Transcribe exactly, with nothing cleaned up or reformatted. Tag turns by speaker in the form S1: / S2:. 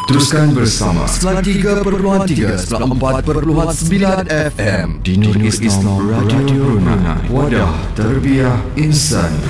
S1: Teruskan bersama sembilan tiga perpuluhan tiga, sembilan empat perpuluhan sembilan F M di Nur Islam Radio Brunei. Wadah terbiah insan.